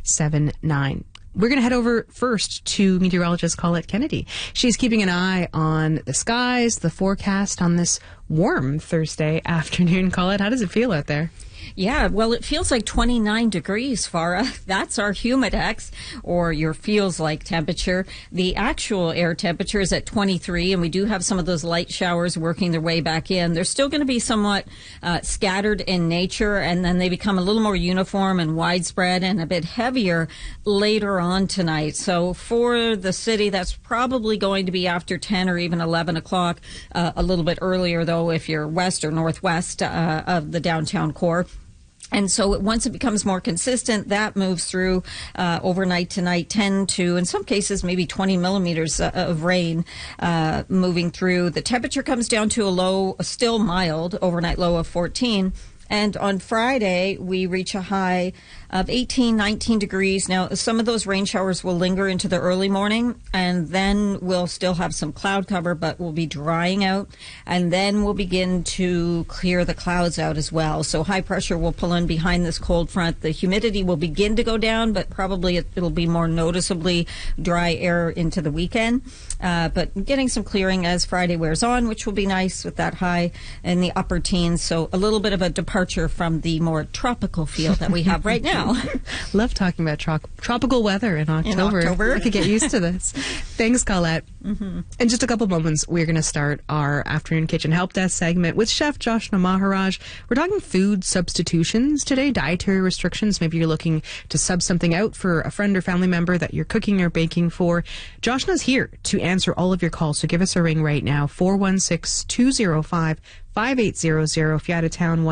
5479. We're going to head over first to meteorologist Colette Kennedy. She's keeping an eye on the skies, the forecast on this warm Thursday afternoon. Colette, how does it feel out there? Yeah, well, it feels like 29 degrees, Farah. That's our humidex, or your feels like temperature. The actual air temperature is at 23, and we do have some of those light showers working their way back in. They're still going to be somewhat scattered in nature, and then they become a little more uniform and widespread and a bit heavier later on tonight. So for the city, that's probably going to be after 10 or even 11 o'clock, a little bit earlier, though, if you're west or northwest of the downtown core. And so once it becomes more consistent, that moves through overnight tonight, 10 to, in some cases, maybe 20 millimeters of rain moving through. The temperature comes down to a low, still mild, overnight low of 14. And on Friday, we reach a high of 18, 19 degrees. Now, some of those rain showers will linger into the early morning, and then we'll still have some cloud cover, but we'll be drying out. And then we'll begin to clear the clouds out as well. So high pressure will pull in behind this cold front. The humidity will begin to go down, but probably it'll be more noticeably dry air into the weekend. But getting some clearing as Friday wears on, which will be nice with that high in the upper teens. So a little bit of a departure from the more tropical feel that we have right now. Love talking about tropical weather in October. I could get used to this. Thanks, Colette. In just a couple moments, we're going to start our afternoon kitchen help desk segment with Chef Joshna Maharaj. We're talking food substitutions today, dietary restrictions. Maybe you're looking to sub something out for a friend or family member that you're cooking or baking for. Joshna's here to answer all of your calls, so give us a ring right now, 416-205-5800. If you're out of town,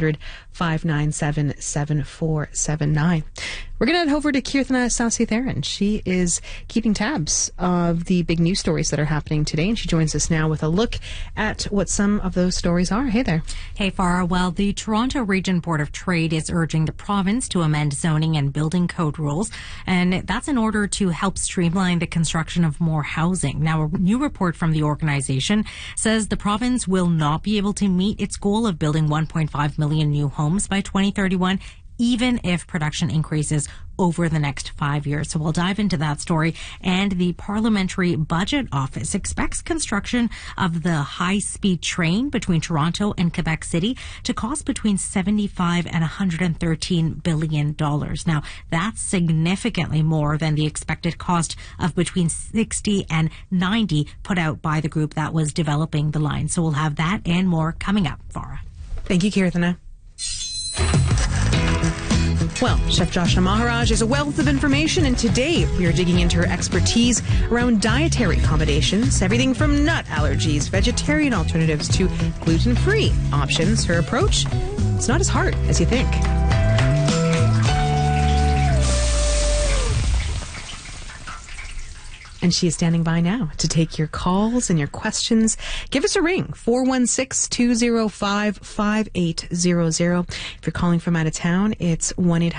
1-800-597-7479. We're going to head over to Kirthana Sasitharan. She is keeping tabs of the big news stories that are happening today, and she joins us now with a look at what some of those stories are. Hey there. Hey, Farah. Well, the Toronto Region Board of Trade is urging the province to amend zoning and building code rules, and that's in order to help streamline the construction of more housing. Now, a new report from the organization says the province will not be able to meet its goal of building 1.5 million new homes by 2031, even if production increases over the next 5 years. So we'll dive into that story. And the Parliamentary Budget Office expects construction of the high-speed train between Toronto and Quebec City to cost between $75 and $113 billion. Now, that's significantly more than the expected cost of between 60 and 90 put out by the group that was developing the line. So we'll have that and more coming up, Farah. Thank you, Kirthana. Well, Chef Joshna Maharaj is a wealth of information, and today we are digging into her expertise around dietary accommodations, everything from nut allergies, vegetarian alternatives to gluten-free options. Her approach, it's not as hard as you think. And she is standing by now to take your calls and your questions. Give us a ring, 416-205-5800. If you're calling from out of town, it's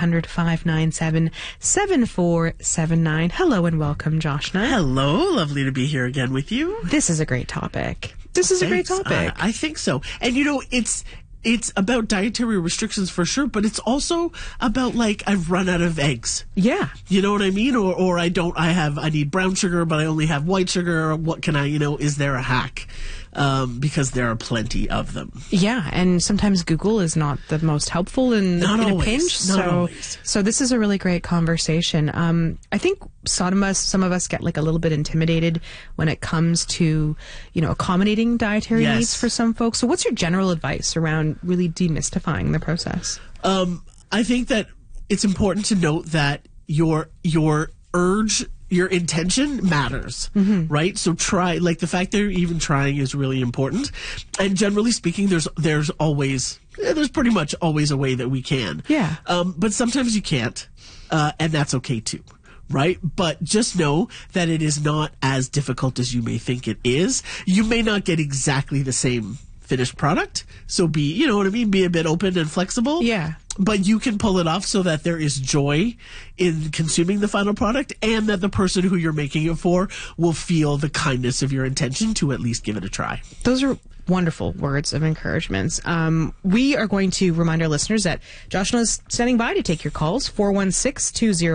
1-800-597-7479. Hello and welcome, Joshna. Hello, lovely to be here again with you. This is a great topic. I think so. And you know, it's about dietary restrictions for sure, but it's also about, like, I've run out of eggs. Yeah. You know what I mean? Or I need brown sugar, but I only have white sugar. What can I, is there a hack? Because there are plenty of them. Yeah, and sometimes Google is not the most helpful in a pinch. So this is a really great conversation. I think some of us get like a little bit intimidated when it comes to, accommodating dietary needs for some folks. So what's your general advice around really demystifying the process? I think that it's important to note that your urge, your intention matters, right? So try, like, the fact that you're even trying is really important. And generally speaking, there's pretty much always a way that we can. Yeah. But sometimes you can't, and that's okay too. Right? But just know that it is not as difficult as you may think it is. You may not get exactly the same finished product. So be a bit open and flexible. Yeah. But you can pull it off so that there is joy in consuming the final product, and that the person who you're making it for will feel the kindness of your intention to at least give it a try. Those are wonderful words of encouragement. We are going to remind our listeners that Joshna is standing by to take your calls, 416-20